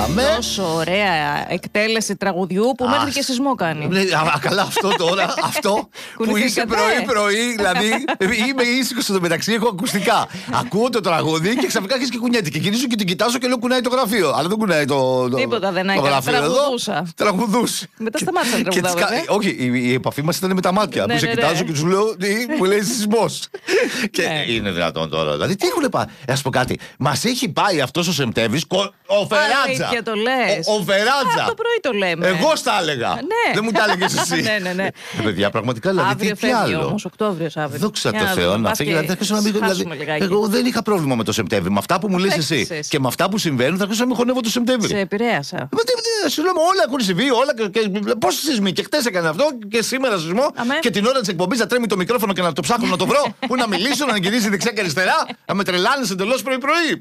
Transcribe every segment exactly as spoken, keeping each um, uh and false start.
Αμέ. Τόσο ωραία εκτέλεση τραγουδιού που μέχρι και σεισμό κάνει. Ναι, α, καλά, αυτό τώρα. Αυτό που είσαι πρωί-πρωί, δηλαδή είμαι ήσυχο στο μεταξύ, έχω ακουστικά. Ακούω το τραγούδι και ξαφνικά αρχίζει και κουνιέται. Και γυρίζω και την κοιτάζω και λέω κουνάει το γραφείο. Αλλά δεν κουνάει το. Τίποτα δεν έκανε. Τραγουδούσα. Τραγουδούσε. Μετά σταμάτησα να τραγουδάω. Όχι, η επαφή μα ήταν με τα μάτια. Που σε κοιτάζω και του λέω μου λέει σεισμό. Και είναι δυνατόν τώρα. Δηλαδή τι έχουν πάει. Α πω κάτι. Μα έχει πάει αυτό ο Σεπτέμβρη. Ο Φεράτζα. Και το λες. Ο Φεράτζα. Το πρωί το λέμε. Εγώ τα έλεγα. Δεν μου τα έλεγε εσύ. Ναι, ναι, ναι. Παιδιά, πραγματικά δηλαδή τι άλλο. Όμως Οκτώβριος αύριο. Δόξα τω Θεώ να φύγει. Εγώ δεν είχα πρόβλημα με το Σεπτέμβρη. Με αυτά που μου λες εσύ και με αυτά που συμβαίνουν θα αρχίσω να μην χωνεύω το Σεπτέμβρη. Σε επηρέασα. Σου λέμε όλα έχουν συμβεί, όλα. Πόσοι σεισμοί και χτες έκανε αυτό και σήμερα σεισμό. Και την ώρα τη εκπομπή να τρέμει το μικρόφωνο και να το ψάχνω να το βρω. Πού να μιλήσω, να γυρίσει δεξιά και αριστερά. Να με τρελάνει εντελώ πρωί-πρωί.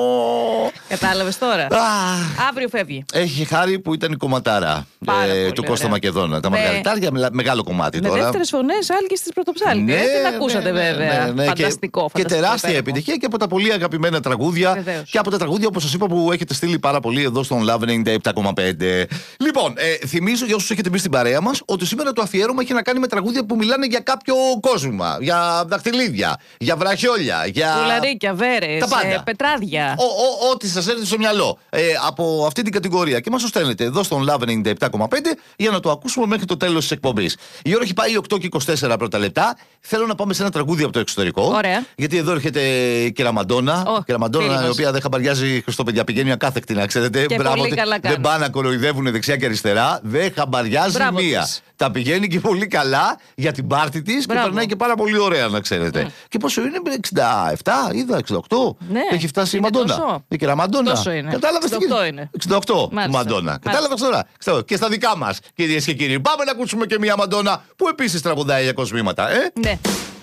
Κατάλαβε τώρα. Αύριο φεύγει. Έχει χάρη που ήταν η κομματάρα του Κώστα Μακεδόνα. Τα μαργαριτάρια, μεγάλο κομμάτι τώρα. Με δεύτερες φωνές, άλκης της Πρωτοψάλτη. Την ακούσατε βέβαια. Φανταστικό. Και τεράστια επιτυχία και από τα πολύ αγαπημένα τραγούδια. Και από τα τραγούδια, όπως σας είπα, που έχετε στείλει πάρα πολύ εδώ στον Love ενενήντα επτά κόμμα πέντε. Λοιπόν, ε, θυμίζω για όσους έχετε μπει στην παρέα μας ότι σήμερα το αφιέρωμα έχει να κάνει με τραγούδια που μιλάνε για κάποιο κόσμημα. Για δαχτυλίδια, για βραχιόλια, για. Πουλαρίκια, βέρες, ε, πετράδια. Ό,τι σας έρθει στο μυαλό. Ε, από αυτή την κατηγορία. Και μας το στέλνετε εδώ στον Love ενενήντα επτά κόμμα πέντε για να το ακούσουμε μέχρι το τέλος της εκπομπής. Η ώρα έχει πάει οκτώ και είκοσι τέσσερα πρώτα λεπτά. Θέλω να πάμε σε ένα τραγούδι από το εξωτερικό. Ωραία. Γιατί εδώ έρχεται η Κεραμαντόνα. Oh, Κεραμαντόνα, η οποία δεν χαμπαριάζει Χριστόπαιδια, πηγαίνει ακάθεκτη, να ξέρετε. Και μπράβο, πολύ καλά δεν πάνε να κοροϊδεύουν δεξιά και αριστερά. Δεν χαμπαριάζει μπράβο μία. Της. Τα πηγαίνει και πολύ καλά για την πάρτη της και περνάει και πάρα πολύ ωραία, να ξέρετε. Mm. Και πόσο είναι, εξήντα επτά, είδα, εξήντα οκτώ. Ναι, έχει φτάσει η Μαντόνα. Τόσο. Η Κεραμαντόνα. Κατάλαβε εξήντα οκτώ είναι. εξήντα οκτώ η Μαντόνα. Κατάλαβε τώρα. Και στα δικά μας, κυρίες και κύριοι. Πάμε να ακούσουμε και μία Μαντόνα που επίσης τραγουδάει για κοσμήματα, ε. Ναι.